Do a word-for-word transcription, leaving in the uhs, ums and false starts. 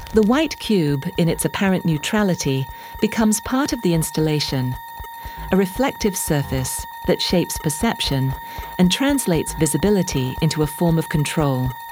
The white cube, in its apparent neutrality, becomes part of the installation, a reflective surface that shapes perception and translates visibility into a form of control.